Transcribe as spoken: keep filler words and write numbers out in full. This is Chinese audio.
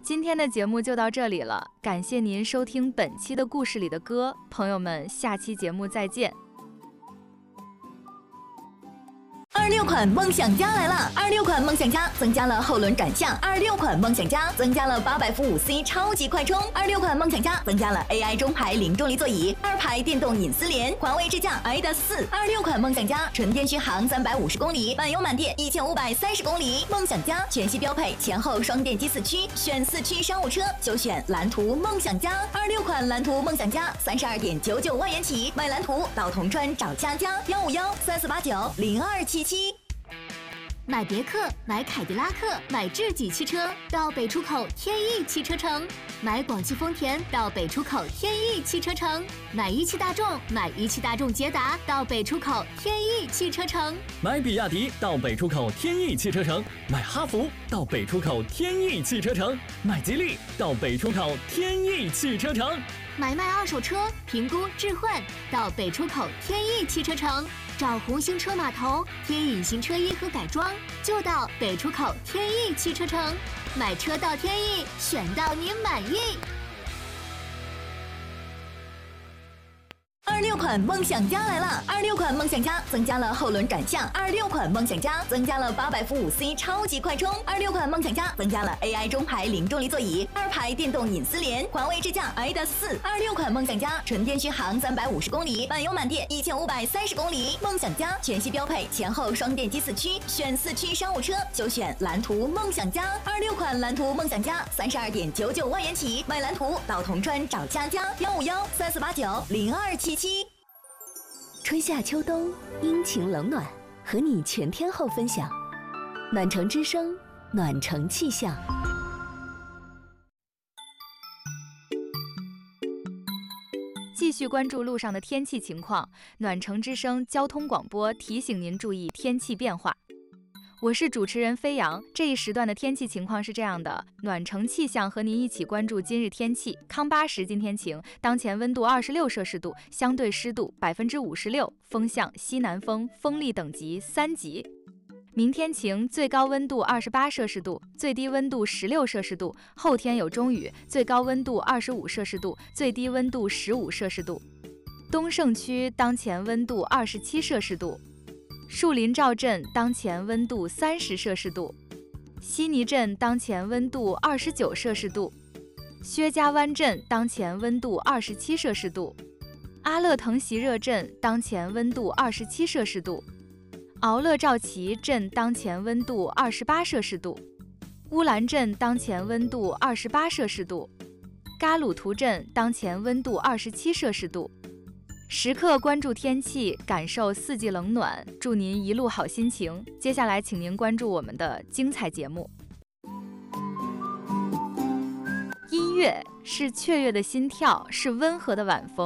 今天的节目就到这里了，感谢您收听本期的故事里的歌，朋友们，下期节目再见。 二六款梦想家来了！二六款梦想家增加了后轮转向，二六款梦想家增加了八百伏五 C 超级快充，二六款梦想家增加了 A I 中排零重力座椅，二排电动隐私联，华为智驾 A D A S 四。二六款梦想家纯电续航三百五十公里，满油满电一千五百三十公里。梦想家全系标配前后双电机四驱，选四驱商务车就选蓝图梦想家。二六款蓝图梦想家三十二点九九万元起，买蓝图到铜川找佳佳，幺五幺三四八九零二七七。 买别克，买凯迪拉克，买智己汽车到北出口天翼汽车城；买广汽丰田到北出口天翼汽车城；买一汽大众，买一汽大众捷达到北出口天翼汽车城； 买比亚迪到北出口天翼汽车城；买哈弗到北出口天翼汽车城；买吉利到北出口天翼汽车城； 买卖二手车，评估置换到北出口天翼汽车城。找红星车码头贴隐形车衣和改装，就到北出口天翼汽车城。买车到天翼，选到你满意。 二六款梦想家来了！二六款梦想家增加了后轮转向，二六款梦想家增加了八百伏五 C 超级快充，二六款梦想家增加了 A I 中排零重力座椅，二排电动隐私联，华为智驾 A D A S 四。二六款梦想家纯电续航三百五十公里，满油满电一千五百三十公里。梦想家全系标配前后双电机四驱，选四驱商务车就选蓝图梦想家。二六款蓝图梦想家三十二点九九万元起，买蓝图到铜川找佳佳，幺五幺三四八九零二七七。春夏秋冬，阴晴冷暖，和你全天候分享。暖城之声，暖城气象。 继续关注路上的天气情况，暖城之声交通广播提醒您注意天气变化。我是主持人飞扬，这一时段的天气情况是这样的：暖城气象和您一起关注今日天气。康巴什今天晴，当前温度二十六摄氏度，相对湿度百分之五十六，风向西南风，风力等级三级。明天晴，最高温度二十八摄氏度，最低温度十六摄氏度。后天有中雨，最高温度二十五摄氏度，最低温度十五摄氏度。东胜区当前温度二十七摄氏度。树林赵镇当前温度三十摄氏度，悉尼镇当前温度二十九摄氏度，薛家湾镇当前温度二十七摄氏度，阿勒腾席热镇当前温度二十七摄氏度，敖勒赵旗镇当前温度二十八摄氏度，乌兰镇当前温度二十八摄氏度，嘎鲁图镇当前温度二十七摄氏度。时刻关注天气，感受四季冷暖，祝您一路好心情。接下来请您关注我们的精彩节目。音乐是雀跃的心跳，是温和的晚风。